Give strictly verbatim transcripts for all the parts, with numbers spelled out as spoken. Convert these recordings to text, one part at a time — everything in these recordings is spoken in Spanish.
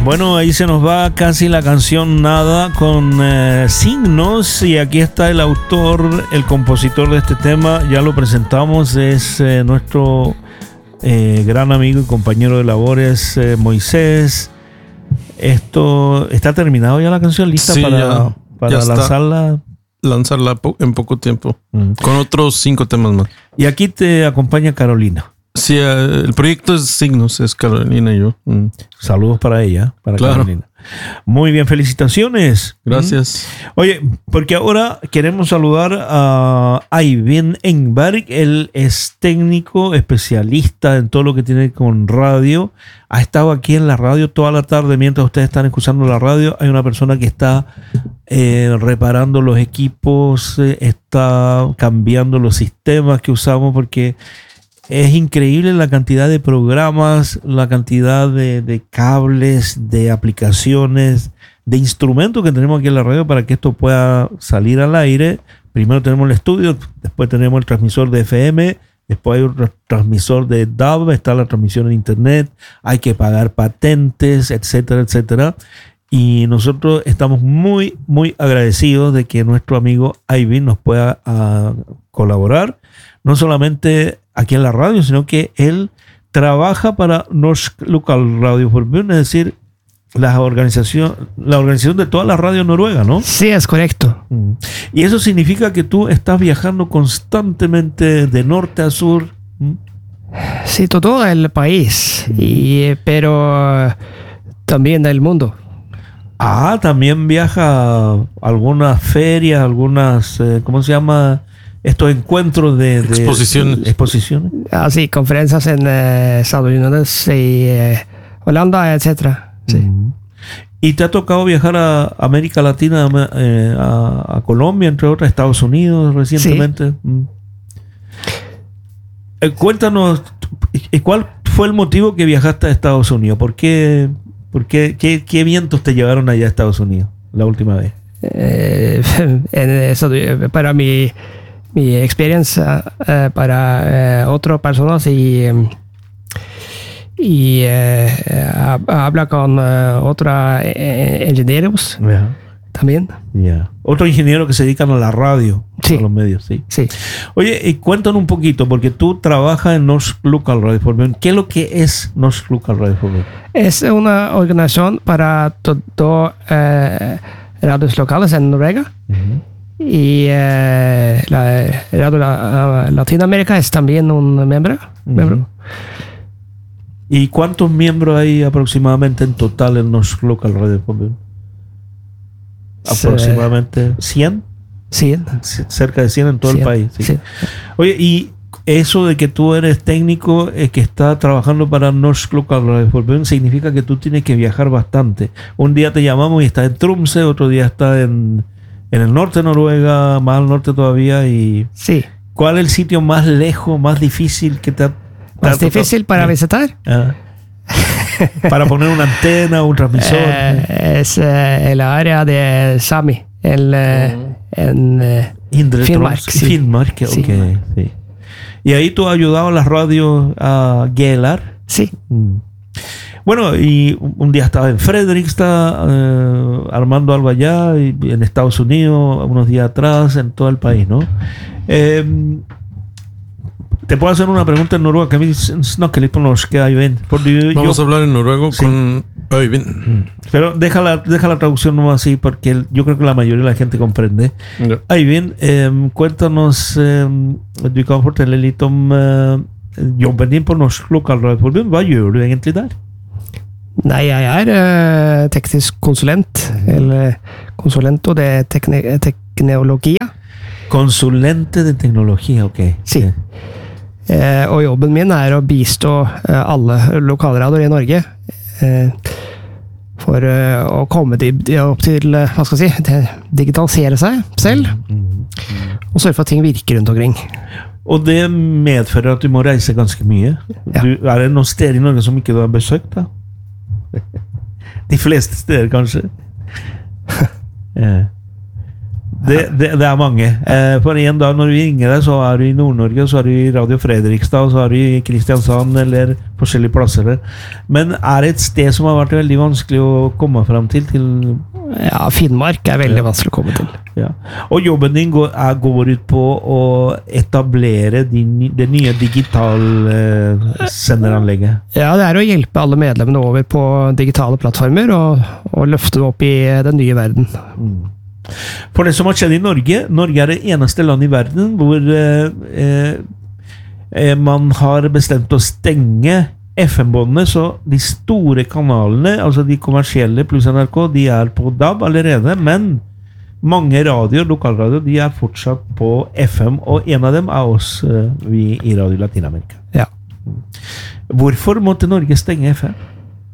Bueno, ahí se nos va casi la canción Nada con eh, signos, y aquí está el autor, el compositor de este tema, ya lo presentamos, es eh, nuestro eh, gran amigo y compañero de labores, eh, Moisés. Esto, ¿está terminado ya la canción? ¿Lista sí, para, ya, para ya lanzarla? Lanzarla po- en poco tiempo, Mm. con otros cinco temas más. Y aquí te acompaña Carolina. Sí, eh, el proyecto es Signos, es Carolina y yo. Mm. Saludos para ella, para Claro. Carolina. Muy bien, felicitaciones. Gracias. Oye, porque ahora queremos saludar a Eivind Engberg. Él es técnico, especialista en todo lo que tiene con radio. Ha estado aquí en la radio toda la tarde mientras ustedes están escuchando la radio. Hay una persona que está eh, reparando los equipos, eh, está cambiando los sistemas que usamos, porque es increíble la cantidad de programas, la cantidad de, de cables, de aplicaciones, de instrumentos que tenemos aquí en la radio para que esto pueda salir al aire. Primero tenemos el estudio, después tenemos el transmisor de F M, después hay un tra- transmisor de D A B, está la transmisión en internet, hay que pagar patentes, etcétera, etcétera. Y nosotros estamos muy, muy agradecidos de que nuestro amigo Eivind nos pueda uh, colaborar, no solamente aquí en la radio, sino que él trabaja para Norsk Local Radio Forbund, es decir, la organización, la organización de todas las radios noruegas, ¿no? Sí, es correcto. Mm. Y eso significa que tú estás viajando constantemente de norte a sur. ¿Mm? Sí, todo el país, y, pero eh, también del mundo. Ah, también viaja a algunas ferias, algunas, eh, ¿cómo se llama? Estos encuentros de, de Exposiciones. de exposiciones. Así, conferencias en eh, Estados Unidos y eh, Holanda, etcétera. Sí. Mm. ¿Y te ha tocado viajar a América Latina, eh, a, a Colombia, entre otras, Estados Unidos recientemente? Mm. Eh, cuéntanos, eh, ¿cuál fue el motivo que viajaste a Estados Unidos? ¿Por qué, por qué, qué, qué vientos te llevaron allá a Estados Unidos la última vez? Eh, en eso, para mi, mi experiencia, eh, para eh, otras personas y, eh, y eh, eh, habla con eh, otros eh, ingenieros Yeah. también. Yeah. Otro ingeniero que se dedican a la radio, Sí. a los medios, sí. Sí. Oye, y cuéntanos un poquito, porque tú trabajas en Norsk Local Radio Forbund. ¿Qué es lo que es Norsk Local Radio Forbund? Es una organización para todo eh, radios locales en Noruega. Uh-huh. Y eh, la Radio la, Latinoamérica es también un miembro. Uh-huh. miembro. ¿Y cuántos miembros hay aproximadamente en total en Norsk Local Radio Forbund? Aproximadamente cien, Sí. C- cerca de cien en todo Sí, el país. Sí. sí. Oye, y eso de que tú eres técnico eh, que está trabajando para Norsk Local Radio Forbund significa que tú tienes que viajar bastante. Un día te llamamos y estás en Tromsø, otro día estás en, en el norte de Noruega, más al norte todavía. Y Sí. ¿cuál es el sitio más lejos, más difícil que te ha, te ha Más tocado? difícil para visitar Ah. Para poner una antena, un transmisor. eh, es eh, el área de Sami, el, eh, en eh, Indre Finnmark, Troms- sí. Finnmark, ok, Sí. sí. Y ahí tú has ayudado a las radios a Gelar. sí. Mm. Bueno, y un un día estaba en Fredrikstad eh, armando algo allá, y en Estados Unidos, unos días atrás, en todo el país, ¿no? Eh, te puedo hacer una pregunta en noruego que a mí no que le pongo que hay ven. Porque yo- Vamos a hablar en noruego Sí. con Eivind. Pero deja la, deja la traducción no así, porque el- yo creo que la mayoría de la gente comprende. Ja. Eivind, eh, cuéntanos, eh, du kan fortelle litt om eh, jobben din på Norsk Lokalradioforbund. Hva gjør du egentlig der? Nei, jeg er eh, teknisk konsulent, eller konsulent og det er tekne teknologia. Consulente de tecnología, ok. Sí. Eh, og jobben min er å bistå eh, alle lokalradioer i Norge eh, for eh, å komme de, de opp til eh, hva skal jeg si, det, digitalisere seg selv, Mm. og sørge for at ting virker rundt omkring. Og det medfører at du må reise ganske mye. Ja. Du, er det noen steder i Norge som ikke du har besøkt, da? De fleste steder, kanskje? Ja. Det, det, det er mange. Eh, for igjen da, når vi ringer deg, så er du i Nord-Norge, så er du i Radio Fredrikstad, så er du i Kristiansand eller forskjellige plasser. Men er det et sted som har vært veldig vanskelig å komme frem til? til Ja, Finnmark er veldig vanskelig å komme til. ja. Og jobben din går, er, går ut på å etablere din, det nye digitalsenderanlegget. Ja, det er å hjelpe alle medlemmene over på digitale plattformer og, og løfte dem opp i den nye verden. Mm. For det som har skjedd i Norge, Norge er det eneste land i verden hvor eh, eh, man har bestemt å stenge F M-båndene, så de store kanalene, altså de kommersielle pluss N R K, de er på D A B allerede, men mange radioer, lokalradioer, de er fortsatt på F M, og en av dem er oss, eh, vi i Radio Latinamerika. Ja. Hvorfor måtte Norge stenge F M?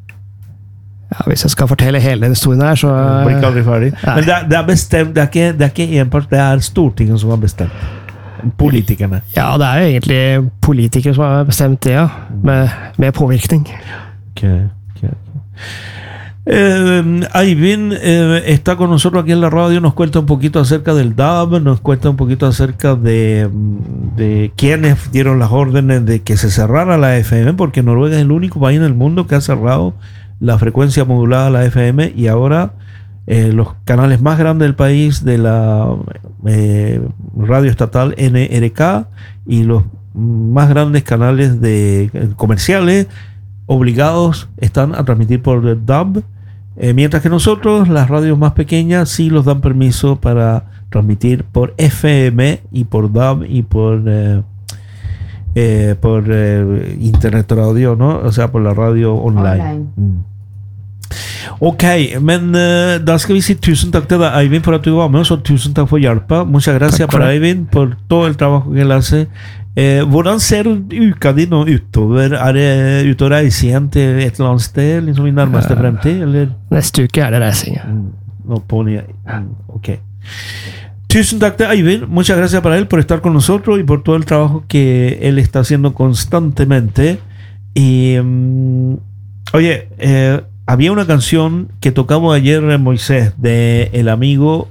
Ja, hvis jeg skal fortelle hele den historien her, så Blir ikke aldri ferdig. Nei. Men det er, det er bestemt, det er ikke, det er ikke en part, det er Stortinget som har bestemt. Politikerne. Ja, det er jo egentlig politikere som har bestemt det, ja. Med, med påvirkning. Okay, okay, okay. Eh, Eivind, eh, está con nosotros aquí en la radio, nos cuenta un poquito acerca del D A B, nos cuenta un poquito acerca de, de quiénes dieron las órdenes de que se cerrara la F M, porque Noruega es el único país en el mundo que ha cerrado la frecuencia modulada, la F M, y ahora eh, los canales más grandes del país de la eh, radio estatal N R K y los más grandes canales de eh, comerciales obligados están a transmitir por D A B, eh, mientras que nosotros, las radios más pequeñas, sí los dan permiso para transmitir por F M y por D A B y por eh, eh, por eh, internet radio, ¿no? O sea, por la radio online. Online. Mm. Ok, men uh, da skal vi si tusen takk til deg, Eivind, for at du var med oss, og tusen takk for hjelpa. Muchas gracias Takk for para det. Eivind por todo el trabajo que él hace. Eh, hvordan ser uka di nå utover? Er det ute og reise igjen til et eller annet sted, liksom i nærmeste Ja. fremtid, eller? Neste uke er det reising. Mm, no pone, mm, ok. Tusen takk til Eivind, muchas gracias para él por estar con nosotros y por todo el trabajo que él está haciendo constantemente. Y, mm, oye, eh, había una canción que tocamos ayer en Moisés de el amigo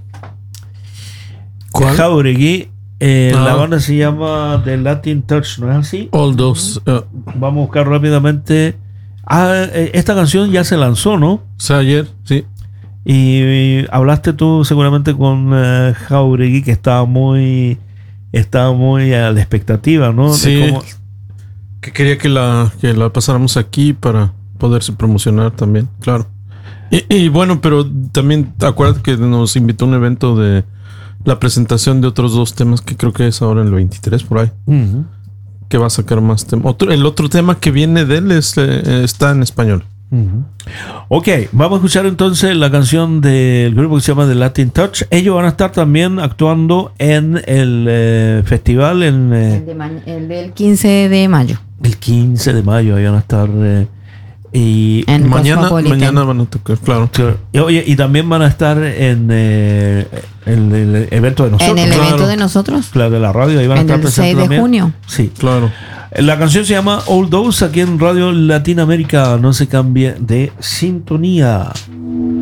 ¿Cuál? Jauregui. Eh, Ah. La banda se llama The Latin Touch, ¿no es así? All those. Uh, Vamos a buscar rápidamente. Ah, eh, esta canción ya se lanzó, ¿no? o sea, ayer, sí. Y hablaste tú seguramente con uh, Jauregui, que estaba muy estaba muy a la expectativa, ¿no? Sí. De cómo- Que quería que la, que la pasáramos aquí para poderse promocionar también, claro. Y, y bueno, pero también acuérdate que nos invitó a un evento de la presentación de otros dos temas que creo que es ahora el veintitrés por ahí, Ujú. que va a sacar más temas. Otro, el otro tema que viene de él es, eh, está en español. Ujú. Ok, vamos a escuchar entonces la canción del grupo que se llama The Latin Touch. Ellos van a estar también actuando en el eh, festival en eh, El, de ma- el del quince de mayo. el quince de mayo. Ahí van a estar eh, y En Mañana, Cosmopolitan. mañana van a tocar, claro. y, oye, y también van a estar en eh, el, el evento de nosotros, En el claro. evento de nosotros. la de la radio. Ahí van a En estar el presentes seis de también. junio. Sí. Claro. La canción se llama All Those aquí en Radio Latinoamérica. No se cambie de sintonía.